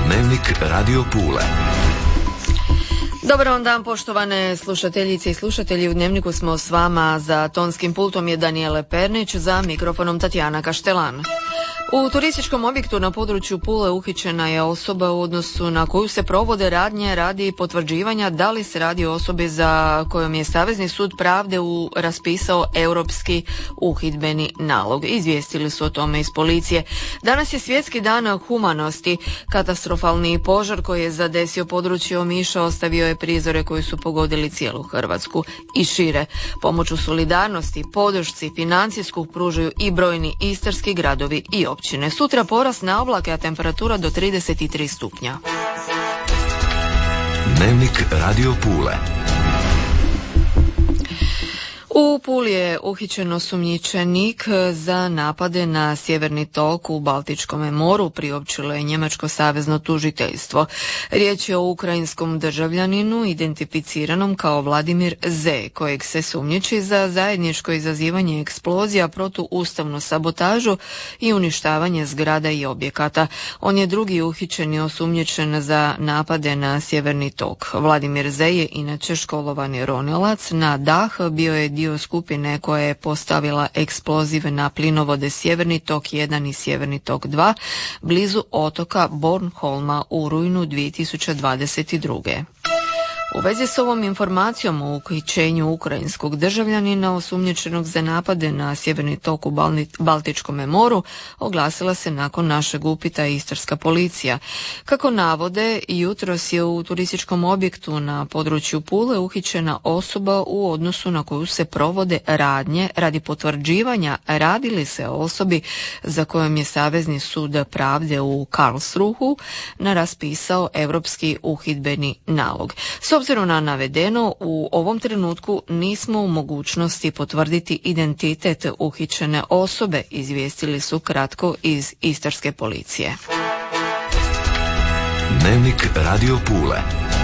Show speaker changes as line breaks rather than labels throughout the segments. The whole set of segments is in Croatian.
Dnevnik Radio Pule.
Dobar vam dan, poštovane slušateljice i slušatelji. U Dnevniku smo s vama, za tonskim pultom je Danijele Pernić, za mikrofonom Tatjana Kaštelan. U turističkom objektu na području Pule uhićena je osoba u odnosu na koju se provode radnje radi potvrđivanja da li se radi o osobi za kojom je Savezni sud pravde raspisao europski uhidbeni nalog. Izvijestili su o tome iz policije. Danas je Svjetski dan humanosti. Katastrofalni požar koji je zadesio područje Omiša ostavio je prizore koji su pogodili cijelu Hrvatsku i šire. Pomoć u solidarnosti, podršci, financijsku pružaju i brojni istarski gradovi i općine. Sutra porast na oblake, a temperatura do 33 stupnja.
Dnevnik Radio Pule.
U Puli je uhićen osumnjičenik za napade na Sjeverni tok u Baltičkom moru, priopćilo je njemačko savezno tužiteljstvo. Riječ je o ukrajinskom državljaninu identificiranom kao Vladimir Z, kojeg se sumnjiči za zajedničko izazivanje eksplozija, protuustavnu sabotažu i uništavanje zgrada i objekata. On je drugi uhićen i osumnjičen za napade na Sjeverni tok. Vladimir Z je inače školovani ronilac. Na dah bio je dio skupine koja je postavila eksplozive na plinovode Sjeverni tok 1 i Sjeverni tok 2 blizu otoka Bornholma u rujnu 2022. U vezi s ovom informacijom o uhićenju ukrajinskog državljanina osumnjičenog za napade na Sjeverni tok u Baltičkom moru oglasila se nakon našeg upita istarska policija. Kako navode, jutros je u turističkom objektu na području Pule uhićena osoba u odnosu na koju se provode radnje radi potvrđivanja radi li se o osobi za kojom je Savezni sud pravde u Karlsruhu raspisao europski uhidbeni nalog. S obzirom na navedeno, u ovom trenutku nismo u mogućnosti potvrditi identitet uhićene osobe, izvijestili su kratko iz istarske policije.
Dnevnik Radio Pule.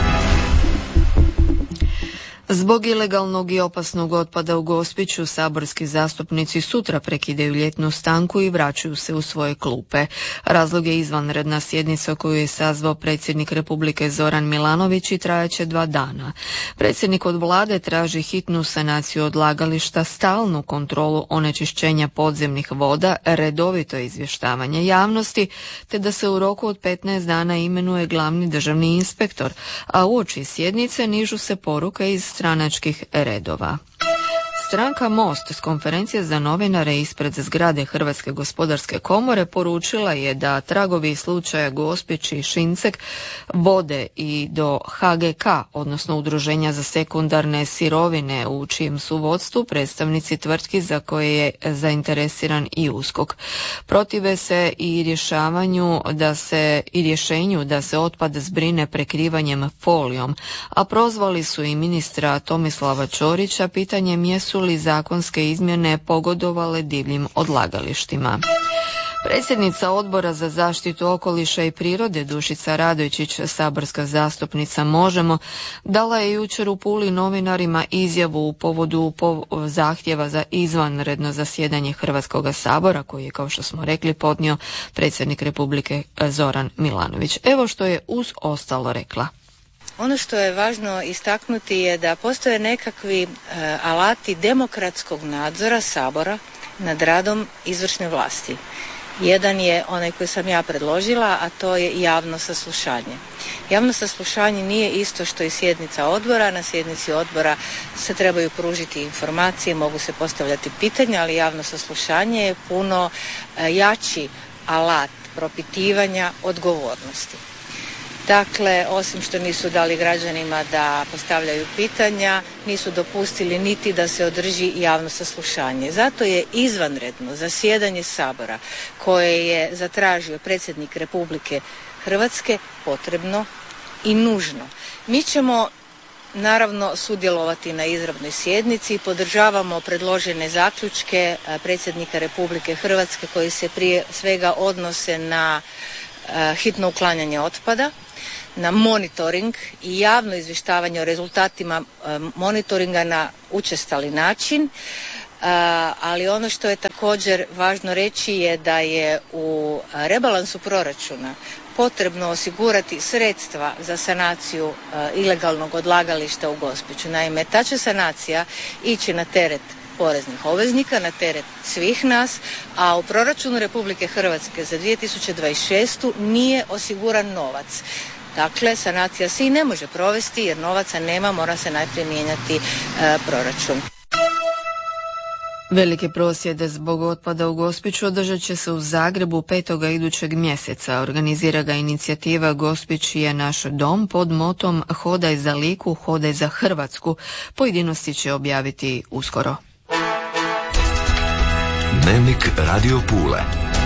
Zbog ilegalnog i opasnog otpada u Gospiću, saborski zastupnici sutra prekidaju ljetnu stanku i vraćaju se u svoje klupe. Razlog je izvanredna sjednica koju je sazvao predsjednik Republike Zoran Milanović i trajaće 2 dana. Predsjednik od vlade traži hitnu sanaciju odlagališta, stalnu kontrolu onečišćenja podzemnih voda, redovito izvještavanje javnosti, te da se u roku od 15 dana imenuje glavni državni inspektor, a uoči sjednice nižu se poruke iz stranačkih redova. Stranka Most s konferencije za novinare ispred zgrade Hrvatske gospodarske komore poručila je da tragovi slučaja Gospić i Šincek vode i do HGK, odnosno Udruženja za sekundarne sirovine, u čijem su vodstvu predstavnici tvrtki za koje je zainteresiran i USKOK. Protive se i rješenju da se otpad zbrine prekrivanjem folijom, a prozvali su i ministra Tomislava Ćorića pitanjem jesu li zakonske izmjene pogodovale divljim odlagalištima. Predsjednica Odbora za zaštitu okoliša i prirode Dušica Radojčić, saborska zastupnica Možemo, dala je jučer u Puli novinarima izjavu u povodu zahtjeva za izvanredno zasjedanje Hrvatskoga sabora, koji je, kao što smo rekli, podnio predsjednik Republike Zoran Milanović. Evo što je uz ostalo rekla.
Ono što je važno istaknuti je da postoje nekakvi alati demokratskog nadzora Sabora nad radom izvršne vlasti. Jedan je onaj koji sam ja predložila, a to je javno saslušanje. Javno saslušanje nije isto što i sjednica odbora. Na sjednici odbora se trebaju pružiti informacije, mogu se postavljati pitanja, ali javno saslušanje je puno jači alat propitivanja odgovornosti. Dakle, osim što nisu dali građanima da postavljaju pitanja, nisu dopustili niti da se održi javno saslušanje. Zato je izvanredno zasjedanje Sabora koje je zatražio predsjednik Republike Hrvatske potrebno i nužno. Mi ćemo naravno sudjelovati na izravnoj sjednici i podržavamo predložene zaključke predsjednika Republike Hrvatske koji se prije svega odnose na hitno uklanjanje otpada, na monitoring i javno izvještavanje o rezultatima monitoringa na učestali način, ali ono što je također važno reći je da je u rebalansu proračuna potrebno osigurati sredstva za sanaciju ilegalnog odlagališta u Gospiću. Naime, ta će sanacija ići na teret poreznih obveznika, na teret svih nas, a u proračunu Republike Hrvatske za 2026. nije osiguran novac. Dakle, sanacija se i ne može provesti jer novaca nema, mora se najprije mijenjati proračun.
Velike prosvjede zbog otpada u Gospiću održat će se u Zagrebu 5. idućeg mjeseca. Organizira ga inicijativa Gospić je naš dom pod motom Hodaj za Liku, hodaj za Hrvatsku. Pojedinosti će objaviti uskoro.
Dnevnik Radio Pule.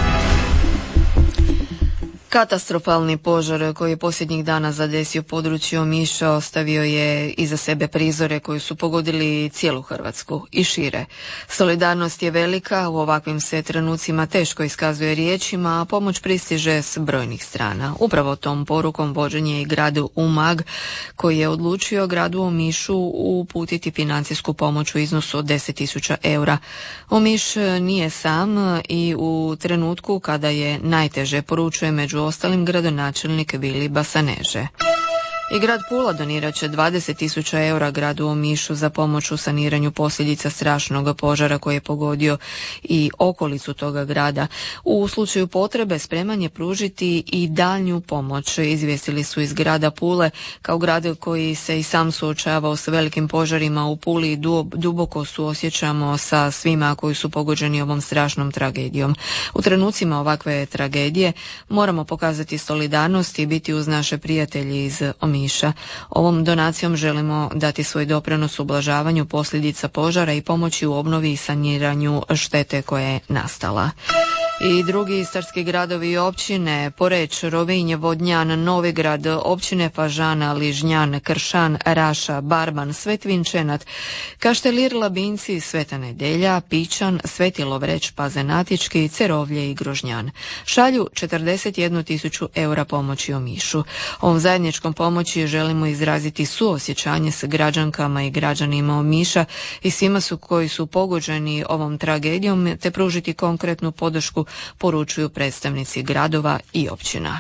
Katastrofalni požar koji je posljednjih dana zadesio područje Omiša ostavio je iza sebe prizore koji su pogodili cijelu Hrvatsku i šire. Solidarnost je velika, u ovakvim se trenucima teško iskazuje riječima, a pomoć pristiže s brojnih strana. Upravo tom porukom vođen je i grad Umag koji je odlučio gradu Omišu uputiti financijsku pomoć u iznosu od 10.000 eura. Omiš nije sam i u trenutku kada je najteže, poručuje među ostalim gradonačelnik Vili Basaneže. I grad Pula donirat će 20.000 eura gradu Omišu za pomoć u saniranju posljedica strašnog požara koji je pogodio i okolicu toga grada. U slučaju potrebe spreman je pružiti i daljnju pomoć, izvijestili su iz grada Pule. Kao grad koji se i sam suočavao s velikim požarima u Puli i duboko suosjećamo sa svima koji su pogođeni ovom strašnom tragedijom. U trenucima ovakve tragedije moramo pokazati solidarnost i biti uz naše prijatelje iz Omiša. Ovom donacijom želimo dati svoj doprinos ublažavanju posljedica požara i pomoći u obnovi i saniranju štete koja je nastala. I drugi istarski gradovi i općine, Poreč, Rovinj, Vodnjan, Novigrad, općine Fažana, Ližnjan, Kršan, Raša, Barban, Svetvinčenat, Kaštelir, Labinci, Sveta Nedelja, Pičan, Sveti Lovreć, Pazenatički, Cerovlje i Grožnjan. Šalju 41.000 eura pomoći Omišu. Ovom zajedničkom pomoći želimo izraziti suosjećanje s građankama i građanima Omiša i svima koji su pogođeni ovom tragedijom, te pružiti konkretnu podršku, poručuju predstavnici gradova i općina.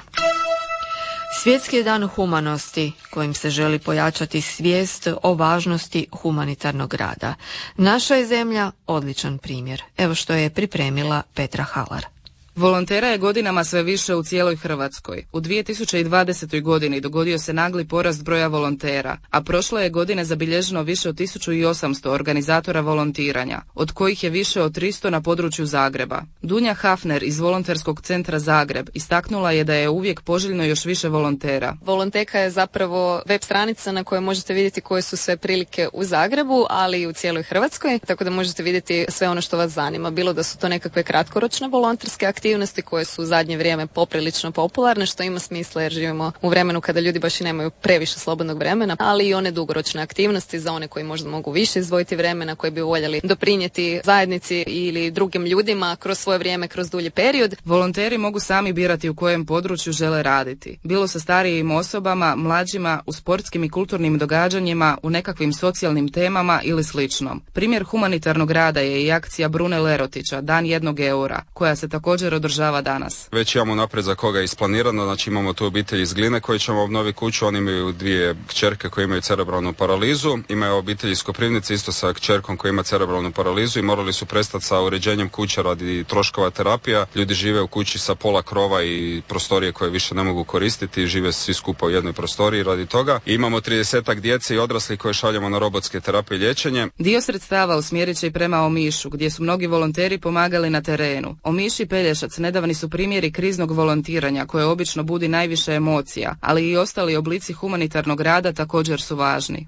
Svjetski je dan humanosti kojim se želi pojačati svijest o važnosti humanitarnog rada. Naša je zemlja odličan primjer. Evo što je pripremila Petra Halar.
Volontera je godinama sve više u cijeloj Hrvatskoj. U 2020. godini dogodio se nagli porast broja volontera, a prošle je godine zabilježeno više od 1800 organizatora volontiranja, od kojih je više od 300 na području Zagreba. Dunja Hafner iz Volonterskog centra Zagreb istaknula je da je uvijek poželjno još više volontera.
Volonteka je zapravo web stranica na kojoj možete vidjeti koje su sve prilike u Zagrebu, ali i u cijeloj Hrvatskoj, tako da možete vidjeti sve ono što vas zanima. Bilo da su to nekakve kratkoročne volonterske aktivnosti koje su u zadnje vrijeme poprilično popularne, što ima smisla jer živimo u vremenu kada ljudi baš i nemaju previše slobodnog vremena, ali i one dugoročne aktivnosti za one koji možda mogu više izdvojiti vremena, koji bi voljeli doprinijeti zajednici ili drugim ljudima kroz svoje vrijeme, kroz dulji period.
Volonteri mogu sami birati u kojem području žele raditi. Bilo sa starijim osobama, mlađima, u sportskim i kulturnim događanjima, u nekakvim socijalnim temama ili sličnom. Primjer humanitarnog rada je i akcija Brune Lerotića, Dan 1 eura, koja se također održava danas.
Već imamo naprijed za koga je isplanirano, znači imamo tu obitelj iz Gline koji ćemo obnoviti kuću, oni imaju 2 kćerke koje imaju cerebralnu paralizu, imaju obitelj iz Koprivnice isto sa kćerkom koja ima cerebralnu paralizu i morali su prestati sa uređenjem kuće radi troškova terapija. Ljudi žive u kući sa pola krova i prostorije koje više ne mogu koristiti, žive svi skupa u jednoj prostoriji radi toga. I imamo 30-ak djece i odraslih koje šaljemo na robotske terapije i liječenje.
Dio sredstava usmjerit će i prema Omišu, gdje su mnogi volonteri pomagali na terenu. Omiš i Pelješac nedavni su primjeri kriznog volontiranja koje obično budi najviše emocija, ali i ostali oblici humanitarnog rada također su važni.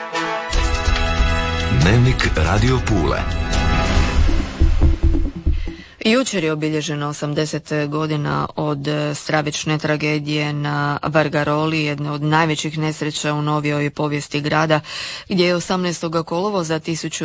Dnevnik Radio Pule.
Jučer je obilježeno 80 godina od stravične tragedije na Vargaroli, jedne od najvećih nesreća u novijoj povijesti grada, gdje je 18. kolovoza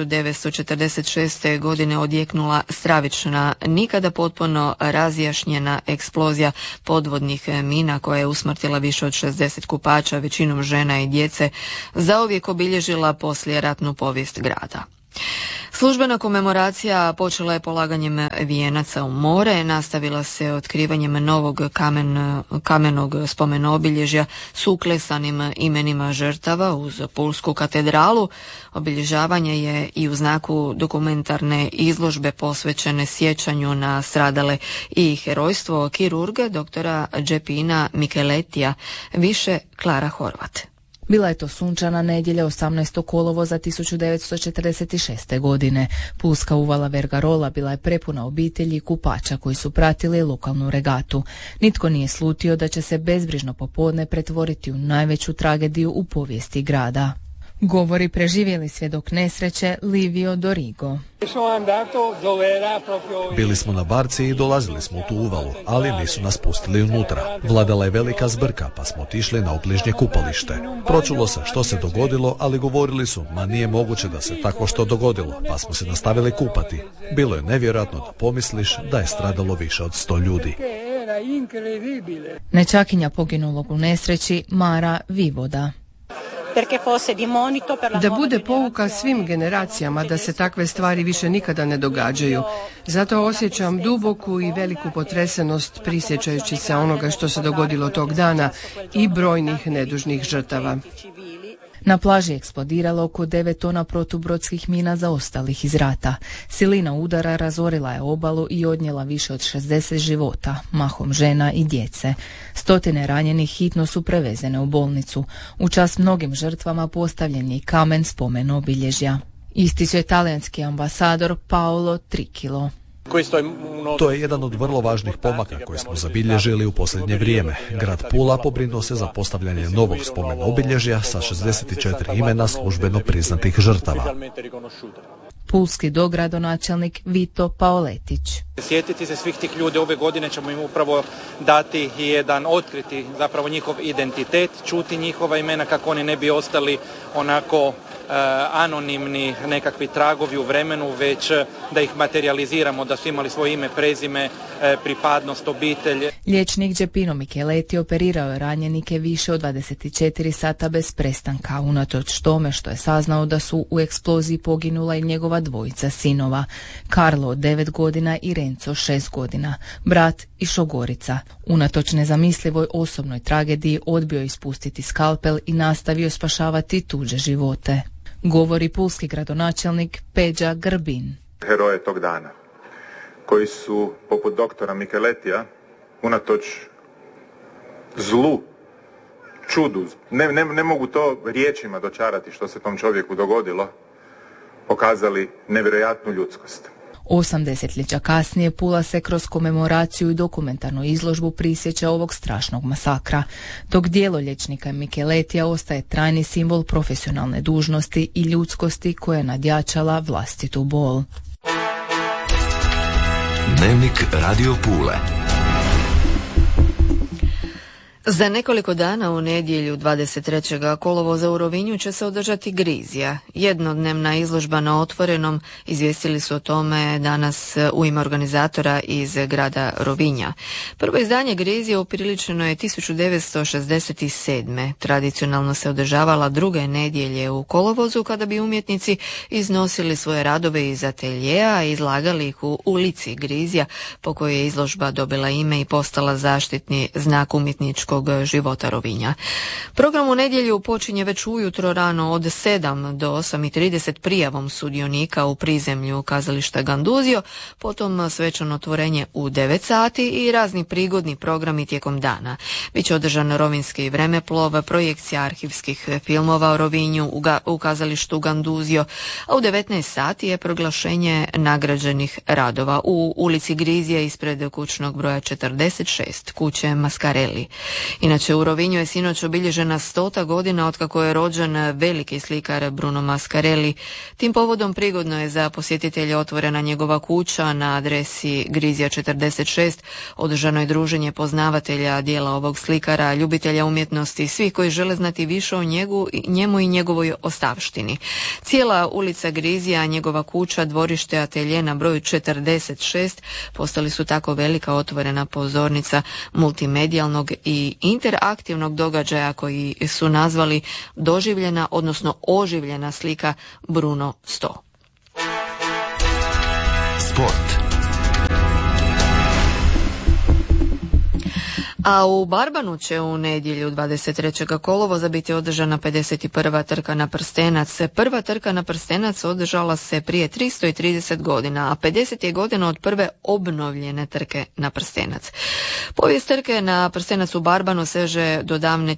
1946. godine odjeknula stravična, nikada potpuno razjašnjena eksplozija podvodnih mina koja je usmrtila više od 60 kupača, većinom žena i djece, zauvijek obilježila poslijeratnu povijest grada. Službena komemoracija počela je polaganjem vijenaca u more, nastavila se otkrivanjem novog kamenog spomenobilježja s uklesanim imenima žrtava uz Pulsku katedralu. Obilježavanje je i u znaku dokumentarne izložbe posvećene sjećanju na stradale i herojstvo kirurga doktora Džepina Micheletija, više Klara Horvat.
Bila je to sunčana nedjelja 18. kolovoza 1946. godine. Pulska uvala Vergarola bila je prepuna obitelji i kupača koji su pratili lokalnu regatu. Nitko nije slutio da će se bezbrižno popodne pretvoriti u najveću tragediju u povijesti grada. Govori preživjeli svjedok nesreće Livio Dorigo.
Bili smo na barci i dolazili smo u tu uvalu, ali nisu nas pustili unutra. Vladala je velika zbrka, pa smo otišli na obližnje kupalište. Pročulo se što se dogodilo, ali govorili su, ma nije moguće da se tako što dogodilo, pa smo se nastavili kupati. Bilo je nevjerojatno da pomisliš da je stradalo više od 100 ljudi.
Nečakinja poginulog u nesreći Mara Vivoda.
Da bude pouka svim generacijama da se takve stvari više nikada ne događaju. Zato osjećam duboku i veliku potresenost prisjećajući se onoga što se dogodilo tog dana i brojnih nedužnih žrtava.
Na plaži eksplodiralo oko 9 tona protubrodskih mina zaostalih iz rata. Silina udara razorila je obalu i odnijela više od 60 života, mahom žena i djece. Stotine ranjenih hitno su prevezene u bolnicu. U čast mnogim žrtvama postavljen je i kamen spomen obilježja. Ističe talijanski ambasador Paolo Tricchilo.
To je jedan od vrlo važnih pomaka koje smo zabilježili u posljednje vrijeme. Grad Pula pobrinuo se za postavljanje novog spomen obilježja sa 64 imena službeno priznatih žrtava.
Pulski dogradonačelnik Vito Paoletić.
Sjetiti se svih tih ljudi ove godine ćemo im upravo dati jedan, otkriti zapravo njihov identitet, čuti njihova imena kako oni ne bi ostali onako anonimni nekakvi tragovi u vremenu, već da ih materializiramo, da su imali svoje ime, prezime, pripadnost, obitelj.
Liječnik Džepino Micheleti operirao je ranjenike više od 24 sata bez prestanka, unatoč tome što je saznao da su u eksploziji poginula i njegova dvojica sinova, Carlo od 9 godina i Renzo 6 godina, brat i šogorica. Unatoč nezamislivoj osobnoj tragediji odbio ispustiti skalpel i nastavio spašavati tuđe živote. Govori pulski gradonačelnik Peđa Grbin.
Heroje tog dana, koji su, poput doktora Micheletija, unatoč zlu, čudu, ne mogu to riječima dočarati što se tom čovjeku dogodilo, pokazali nevjerojatnu ljudskost.
8 desetljeća kasnije Pula se kroz komemoraciju i dokumentarnu izložbu prisjeća ovog strašnog masakra, dok djelo liječnika Micheletija ostaje trajni simbol profesionalne dužnosti i ljudskosti koja je nadjačala vlastitu bol.
Dnevnik Radio Pule.
Za nekoliko dana u nedjelju 23. kolovoza u Rovinju će se održati Grizija. Jednodnevna izložba na otvorenom, izvijestili su o tome danas u ime organizatora iz grada Rovinja. Prvo izdanje Grizije upriličeno je 1967. Tradicionalno se održavala druge nedjelje u kolovozu kada bi umjetnici iznosili svoje radove iz ateljeja i izlagali ih u ulici Grizija, po kojoj je izložba dobila ime i postala zaštitni znak umjetničkog života Rovinja. Program u nedjelju počinje već ujutro rano od 7 do 8:30 prijavom sudionika u prizemlju kazališta Ganduzio, potom svečano otvorenje u 9 sati i razni prigodni programi tijekom dana. Biće održan rovinski vremeplov, projekcija arhivskih filmova o Rovinju u kazalištu Ganduzio, a u 19 sati je proglašenje nagrađenih radova u ulici Grizije ispred kućnog broja 46, kuće Mascarelli. Inače, u Rovinju je sinoć obilježena 100. godina otkako je rođen veliki slikar Bruno Mascarelli. Tim povodom prigodno je za posjetitelje otvorena njegova kuća na adresi Grizija 46. Održano je druženje poznavatelja dijela ovog slikara, ljubitelja umjetnosti i svih koji žele znati više o njemu i njegovoj ostavštini. Cijela ulica Grizija, njegova kuća, dvorište, atelje na broju 46 postali su tako velika otvorena pozornica multimedijalnog i interaktivnog događaja koji su nazvali doživljena, odnosno oživljena slika Bruno 100.
Sport.
A u Barbanu će u nedjelju 23. kolovoza biti održana 51. trka na prstenac. Prva trka na prstenac održala se prije 330 godina, a 50 je godina od prve obnovljene trke na prstenac. Povijest trke na prstenac u Barbanu seže do davne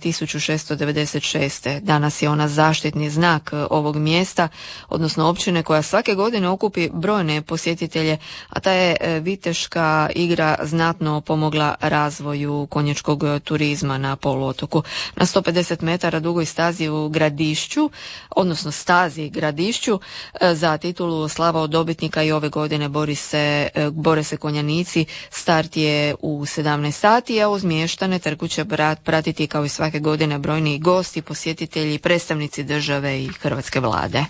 1696. Danas je ona zaštitni znak ovog mjesta, odnosno općine koja svake godine okupi brojne posjetitelje, a ta je viteška igra znatno pomogla razvoju konjičkog turizma na poluotoku. Na 150 metara dugoj stazi u Gradišću, odnosno stazi Gradišću, za titulu slava od dobitnika i ove godine bore se konjanici. Start je u 17 sati, a uz mještane trku će pratiti kao i svake godine brojni gosti, posjetitelji, predstavnici države i hrvatske vlade.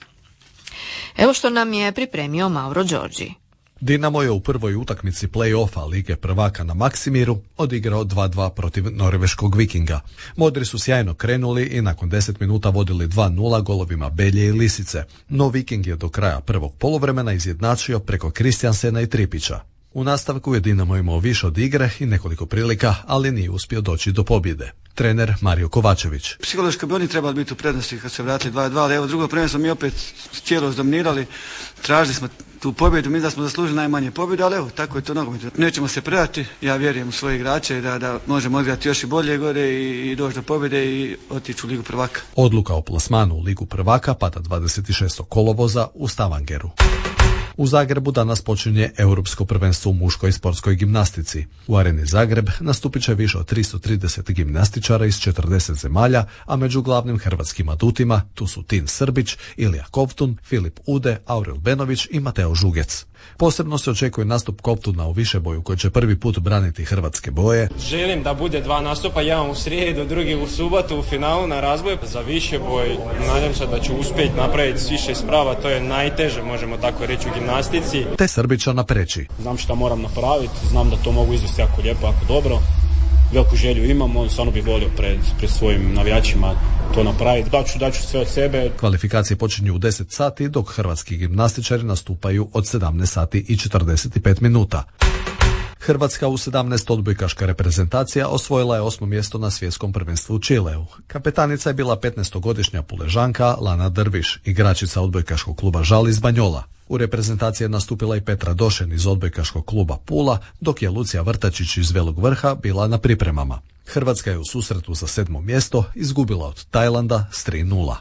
Evo što nam je pripremio Mauro Đorđi.
Dinamo je u prvoj utakmici play-offa Lige prvaka na Maksimiru odigrao 2-2 protiv norveškog Vikinga. Modri su sjajno krenuli i nakon 10 minuta vodili 2-0 golovima Belje i Lisice, no Viking je do kraja prvog poluvremena izjednačio preko Kristjansena i Tripića. U nastavku je Dinamo imao više od igre i nekoliko prilika, ali nije uspio doći do pobjede. Trener Mario Kovačević.
Psihološki bi oni trebali biti u prednosti kad se vratili 2-2, ali evo drugo prvenstvo mi opet cijelo zdominirali, tražili smo tu pobjedu, mi da smo zaslužili najmanje pobjede, ali evo, tako je to nogomet. Nećemo se predati, ja vjerujem u svoje igrače da možemo odigrati još i bolje gore i doći do pobjede i otići u Ligu prvaka. Odluka o plasmanu u Ligu prvaka pada 26. kolovoza u Stavangeru. U Zagrebu danas počinje Europsko prvenstvo u muškoj sportskoj gimnastici. U areni Zagreb nastupit će više od 330 gimnastičara iz 40 zemalja, a među glavnim hrvatskim adutima tu su Tin Srbić, Ilija Kovtun, Filip Ude, Aurel Benović i Mateo Žugec. Posebno se očekuje nastup Kovtuna u višeboju koji će prvi put braniti hrvatske boje.
Želim da bude 2 nastupa, jedan u srijedu, drugi u subotu u finalu na razboj. Za višeboj nadam se da ću uspjeti napraviti više sprava, to je najteže, možemo tako reći, u gimnastici.
Te Srbića napreči.
Znam šta moram napraviti, znam da to mogu izvesti jako lijepo, jako dobro. Veliku želju imam, stvarno bih volio pred svojim navijačima to napraviti. Daću sve od sebe.
Kvalifikacije počinju u 10 sati, dok hrvatski gimnastičari nastupaju od 17 sati i 45 minuta. Hrvatska u 17 odbojkaška reprezentacija osvojila je 8. mjesto na svjetskom prvenstvu u Čileu. Kapetanica je bila 15-godišnja Puležanka Lana Drviš, igračica odbojkaškog kluba Žal iz Banjola. U reprezentaciji je nastupila i Petra Došen iz odbojkaškog kluba Pula, dok je Lucija Vrtačić iz Velog Vrha bila na pripremama. Hrvatska je u susretu za 7. mjesto izgubila od Tajlanda s 3-0.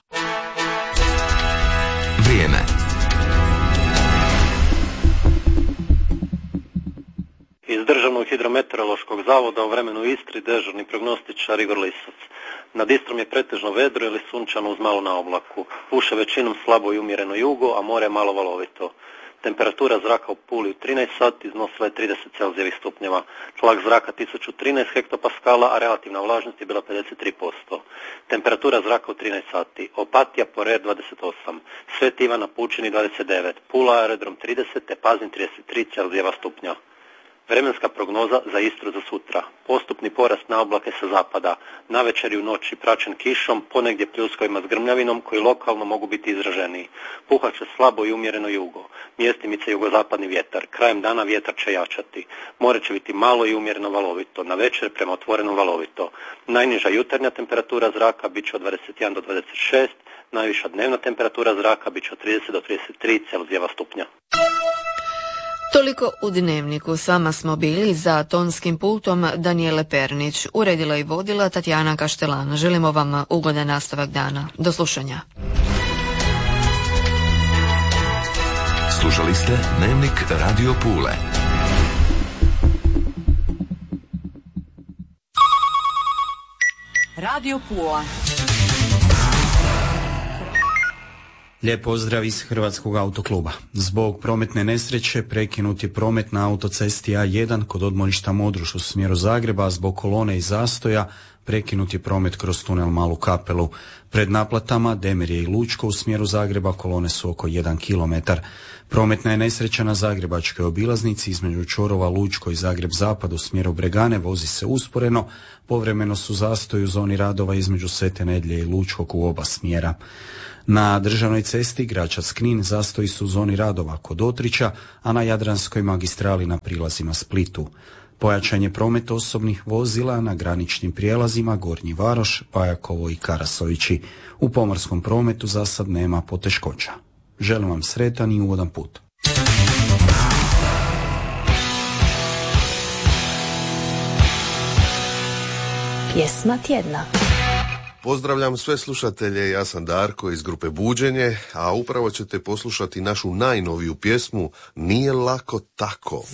Vrijeme.
Iz Državnog hidrometeorološkog zavoda u vremenu Istri dežurni prognostičar Igor Lisac. Nad Istrom je pretežno vedro ili sunčano uz malo na oblaku. Puše većinom slabo i umjereno jugo, a more je malo valovito. Temperatura zraka u Puli u 13 sati iznosila je 30 celzijevih stupnjeva. Tlak zraka 1013 hektopaskala, a relativna vlažnost je bila 53%. Temperatura zraka u 13 sati. Opatija, Porer 28, Sveti Ivan na Pučini 29, Pula aerodrom 30, te Pazin 33 celzijeva stupnja. Vremenska prognoza za Istru za sutra. Postupni porast na oblake sa zapada. Navečer i u noći praćen kišom, ponegdje pljuskovima s grmljavinom koji lokalno mogu biti izraženiji. Puhat će slabo i umjereno jugo. Mjestimice jugozapadni vjetar. Krajem dana vjetar će jačati. More će biti malo i umjereno valovito. Na večer prema otvorenom valovito. Najniža jutarnja temperatura zraka bit će od 21 do 26. Najviša dnevna temperatura zraka bit će od 30 do 33 celzijeva stupnja.
Toliko u Dnevniku. S vama smo bili za tonskim pultom Danijele Pernić. Uredila i vodila Tatjana Kaštelana. Želimo vam ugodan nastavak dana. Do slušanja.
Slušali ste Dnevnik Radio Pule.
Radio Pula.
Lijep pozdrav iz Hrvatskog autokluba. Zbog prometne nesreće prekinut je promet na autocesti A1 kod odmorišta Modruš u smjeru Zagreba zbog kolone i zastoja prekinut je promet kroz tunel Malu Kapelu. Pred naplatama Demirje i Lučko u smjeru Zagreba kolone su oko 1 km. Prometna je nesreća na zagrebačkoj obilaznici između čvorova Lučko i Zagreb Zapad u smjeru Bregane vozi se usporeno, povremeno su zastoji u zoni radova između Svete Nedjelje i Lučkog u oba smjera. Na državnoj cesti Gračac-Knin zastoji su u zoni radova kod Otrića, a na Jadranskoj magistrali na prilazima Splitu. Pojačan je promet osobnih vozila na graničnim prijelazima Gornji Varoš, Pajakovo i Karasovići. U pomorskom prometu za sad nema poteškoća. Želim vam sretan i ugodan put.
Pjesma tjedna.
Pozdravljam sve slušatelje, ja sam Darko iz grupe Buđenje, a upravo ćete poslušati našu najnoviju pjesmu Nije lako tako.